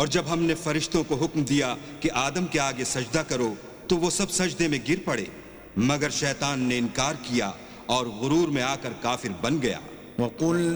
और जब हमने फरिश्तों को हुक्म दिया कि आदम के आगे सजदा करो तो वो सब सजदे में गिर पड़े, मगर शैतान ने इनकार किया और गुरूर में आकर काफिर बन गया।